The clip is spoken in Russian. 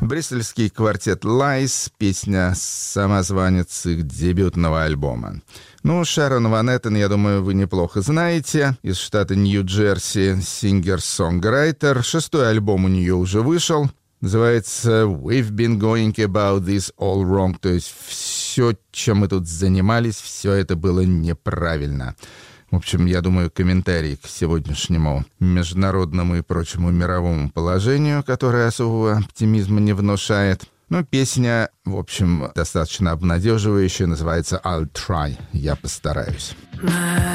Брюссельский квартет Lies, песня «Самозванец» их дебютного альбома. Шерон Ван Эттен, я думаю, вы неплохо знаете. Из штата Нью-Джерси, сингер-сонграйтер. 6-й альбом у нее уже вышел. Называется «We've been going about this all wrong». То есть все, чем мы тут занимались, все это было неправильно. В общем, я думаю, комментарий к сегодняшнему международному и прочему мировому положению, которое особого оптимизма не внушает. Песня, в общем, достаточно обнадеживающая, называется «I'll try», «Я постараюсь».